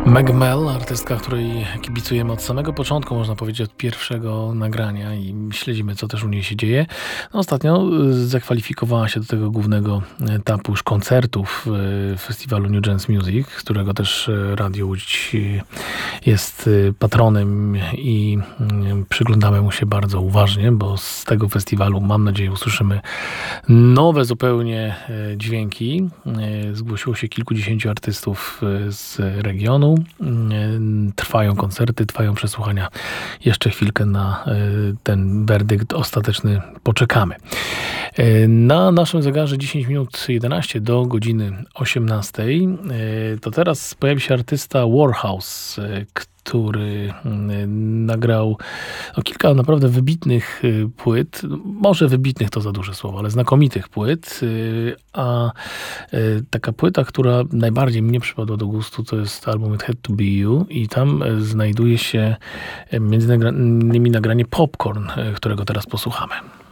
Meg Mel, artystka, której kibicujemy od samego początku, można powiedzieć od pierwszego nagrania i śledzimy, co też u niej się dzieje. No, ostatnio zakwalifikowała się do tego głównego etapu już koncertów festiwalu New Gens Music, którego też Radio Łódź jest patronem i przyglądamy mu się bardzo uważnie, bo z tego festiwalu, mam nadzieję, usłyszymy nowe zupełnie dźwięki. Zgłosiło się kilkudziesięciu artystów z regionu. Trwają koncerty, trwają przesłuchania. Jeszcze chwilkę na ten werdykt ostateczny poczekamy. Na naszym zegarze 10 minut 11 do godziny 18. To teraz pojawi się artysta Warhouse, który nagrał kilka naprawdę wybitnych płyt. Może wybitnych to za duże słowo, ale znakomitych płyt. A taka płyta, która najbardziej mnie przypadła do gustu, to jest album It Had To Be You i tam znajduje się między innymi nagranie Popcorn, którego teraz posłuchamy.